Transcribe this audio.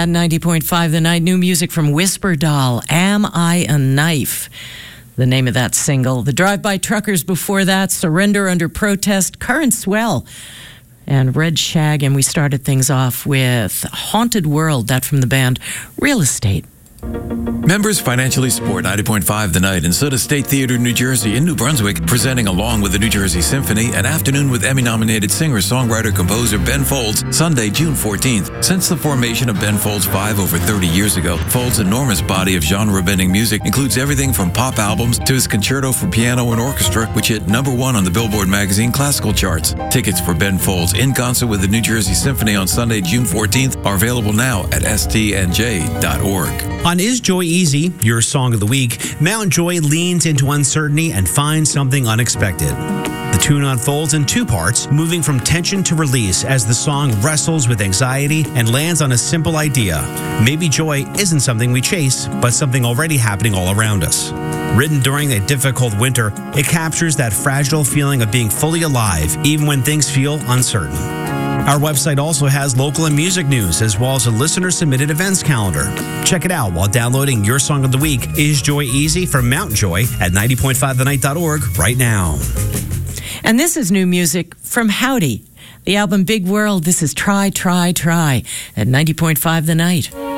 At 90.5 The Night, new music from Whisper Doll, Am I a Knife? The name of that single. The Drive-By Truckers before that, Surrender Under Protest, Current Swell, and Red Shag. And we started things off with Haunted World, that from the band Real Estate. Members financially support 90.5 The Night and Soda State Theater, New Jersey in New Brunswick, presenting along with the New Jersey Symphony an afternoon with Emmy-nominated singer-songwriter-composer Ben Folds, Sunday, June 14th. Since the formation of Ben Folds 5 over 30 years ago, Folds' enormous body of genre-bending music includes everything from pop albums to his concerto for piano and orchestra, which hit #1 on the Billboard magazine classical charts. Tickets for Ben Folds in concert with the New Jersey Symphony on Sunday, June 14th are available now at stnj.org. On Is Joy Easy, your song of the week, Mount Joy leans into uncertainty and finds something unexpected. The tune unfolds in two parts, moving from tension to release as the song wrestles with anxiety and lands on a simple idea. Maybe joy isn't something we chase, but something already happening all around us. Written during a difficult winter, it captures that fragile feeling of being fully alive, even when things feel uncertain. Our website also has local and music news, as well as a listener-submitted events calendar. Check it out while downloading your song of the week, Is Joy Easy, from Mount Joy at 90.5thenight.org right now. And this is new music from Howdy. The album Big World, this is Try, Try, Try at 90.5 The Night.